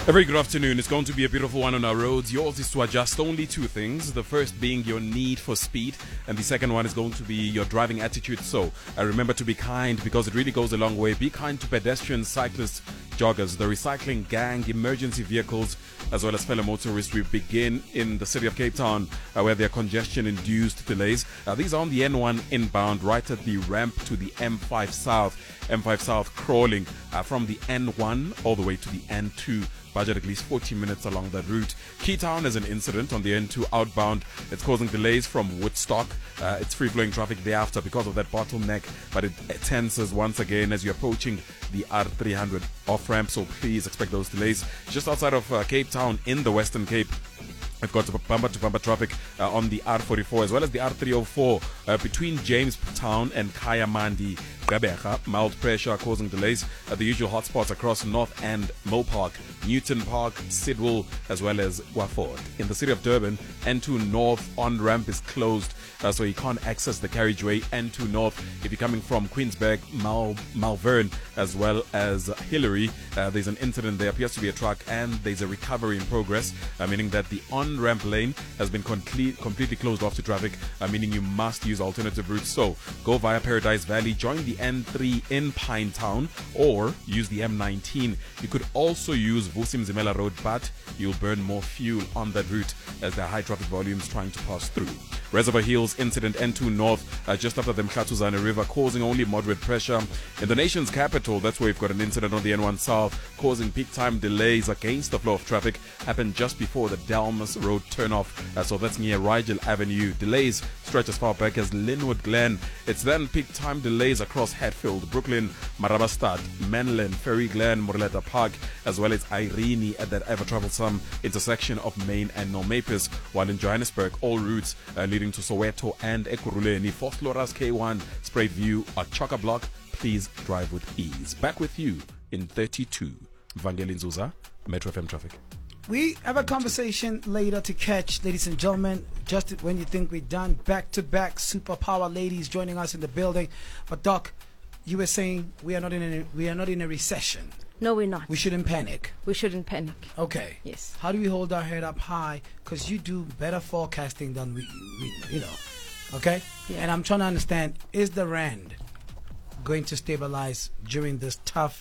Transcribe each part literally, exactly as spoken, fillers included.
A very good afternoon. It's going to be a beautiful one on our roads. Yours is to adjust only two things. The first being your need for speed, and the second one is going to be your driving attitude. So uh, remember to be kind, because it really goes a long way. Be kind to pedestrians, cyclists, joggers, the recycling gang, emergency vehicles, as well as fellow motorists. We begin in the city of Cape Town, uh, where there are congestion-induced delays. Uh, these are on the N one inbound, right at the ramp to the M five South. M five South crawling uh, from the N one all the way to the N two. Budget at least forty minutes along that route. Keytown has an incident on the N two outbound. It's causing delays from Woodstock. Uh, it's free-flowing traffic thereafter because of that bottleneck, but it, it tenses once again as you're approaching the R three hundred off-ramp, so please expect those delays. Just outside of uh, Cape Town in the Western Cape, we've got bumper-to-bumper traffic uh, on the R forty-four as well as the R three oh four uh, between Jamestown and Kayamandi. Gqeberha, mild pressure causing delays at the usual hotspots across North and Mill Park, Newton Park, Sidwell, as well as Waford. In the city of Durban, N two North on-ramp is closed, uh, so you can't access the carriageway. N two North, if you're coming from Queensberg, Mal Malvern, as well as Hillary, uh, there's an incident. There appears to be a truck, and there's a recovery in progress, uh, meaning that the on-ramp lane has been complete, completely closed off to traffic, uh, meaning you must use alternative routes. So go via Paradise Valley, join the N three in Pinetown, or use the M nineteen. You could also use Vusi Mzimela Road, but you'll burn more fuel on that route as there are high traffic volumes trying to pass through. Reservoir Hills incident, N two North, uh, just after the Mkhatuzane River, causing only moderate pressure. In the nation's capital, that's where we've got an incident on the N one South, causing peak time delays against the flow of traffic. Happened just before the Delmas Road turnoff, uh, so that's near Rigel Avenue. Delays stretch as far back as Linwood Glen. It's then peak time delays across Hatfield, Brooklyn, Marabastad, Menlyn, Ferry Glen, Morletta Park, as well as Irene at that ever-troublesome intersection of Main and Nomapis, while in Johannesburg, all routes uh, leading to Soweto and Ekurhuleni, Fourth Loras K one, Spruit View, or chock-a-block. Please drive with ease. Back with you in thirty-two. Vangeli Nzuza, Metro F M Traffic. We have a conversation later to catch, ladies and gentlemen. Just when you think we're done, back-to-back superpower ladies joining us in the building. But Doc, you were saying we are not in a, we are not in a recession. No, we're not. We shouldn't panic. We shouldn't panic. Okay. Yes. How do we hold our head up high? Because you do better forecasting than we, we you know. Okay? Yeah. And I'm trying to understand, is the Rand going to stabilize during this tough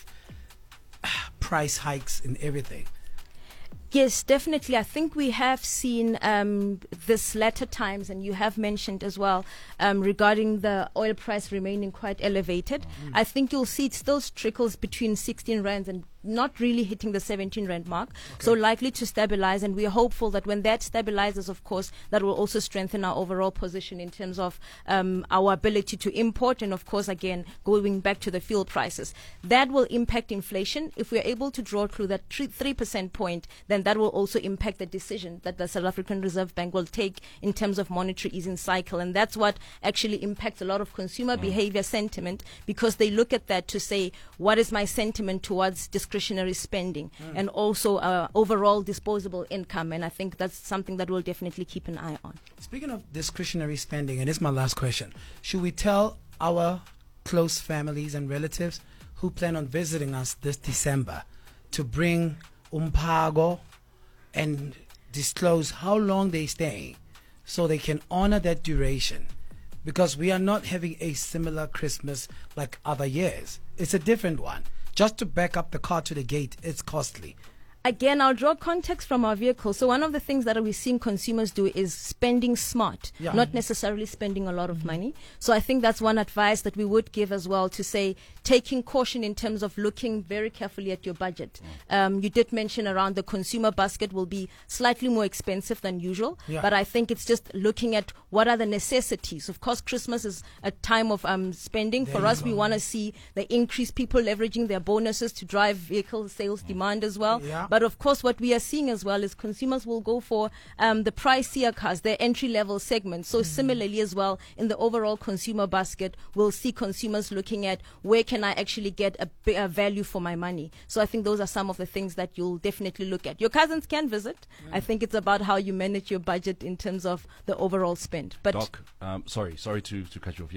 uh, price hikes and everything? Yes, definitely. I think we have seen um, this latter times, and you have mentioned as well um, regarding the oil price remaining quite elevated. Mm. I think you'll see it still trickles between sixteen rands and not really hitting the seventeen rand mark. Okay. So likely to stabilize, and we are hopeful that when that stabilizes, of course, that will also strengthen our overall position in terms of um, our ability to import, and of course, again, going back to the fuel prices. That will impact inflation. If we are able to draw through that three percent point, then that will also impact the decision that the South African Reserve Bank will take in terms of monetary easing cycle. And that's what actually impacts a lot of consumer mm. behavior sentiment, because they look at that to say, what is my sentiment towards discretionary spending mm. and also uh, overall disposable income? And I think that's something that we'll definitely keep an eye on. Speaking of discretionary spending, and it's my last question, should we tell our close families and relatives who plan on visiting us this December to bring umpago and disclose how long they're staying so they can honor that duration? Because we are not having a similar Christmas like other years. It's a different one. Just to back up the car to the gate, it's costly. Again, I'll draw context from our vehicle. So one of the things that we're seeing consumers do is spending smart, yeah. not necessarily spending a lot of mm-hmm. money. So I think that's one advice that we would give as well, to say taking caution in terms of looking very carefully at your budget. Mm. Um, you did mention around the consumer basket will be slightly more expensive than usual, yeah. but I think it's just looking at what are the necessities. Of course, Christmas is a time of um, spending. There For us, go. we want to see the increased people leveraging their bonuses to drive vehicle sales mm. demand as well. Yeah. But of course, what we are seeing as well is consumers will go for um, the pricier cars, their entry-level segments. So mm-hmm. similarly as well, in the overall consumer basket, we'll see consumers looking at where can I actually get a, a value for my money. So I think those are some of the things that you'll definitely look at. Your cousins can visit. Mm. I think it's about how you manage your budget in terms of the overall spend. But Doc, um, sorry, sorry to, to cut you off.